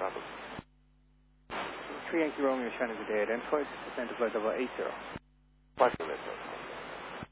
Bravo. 3 Yankee Romeo, China, good day. Identify, descend to flight level 80. Flight level 80.